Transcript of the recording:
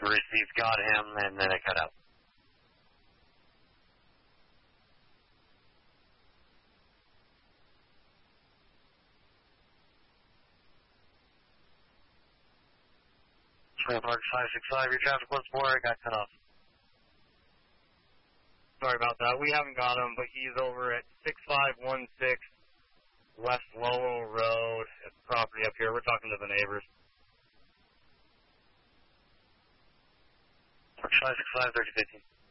Received, got him, and then it cut out. Park 565, your traffic was 4, it got cut off. Sorry about that. We haven't got him, but he's over at 6516 West Lowell Road at the property up here. We're talking to the neighbors. Park 565, 3015.